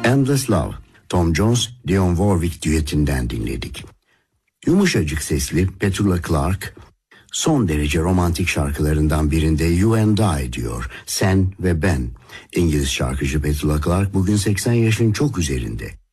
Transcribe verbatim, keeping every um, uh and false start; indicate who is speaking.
Speaker 1: Endless Love, Tom Jones, Dionne Warwick düetinden dinledik. Yumuşacık sesli Petula Clark, son derece romantik şarkılarından birinde You and I diyor, sen ve ben. İngiliz şarkıcı Petula Clark bugün seksen yaşın çok üzerinde.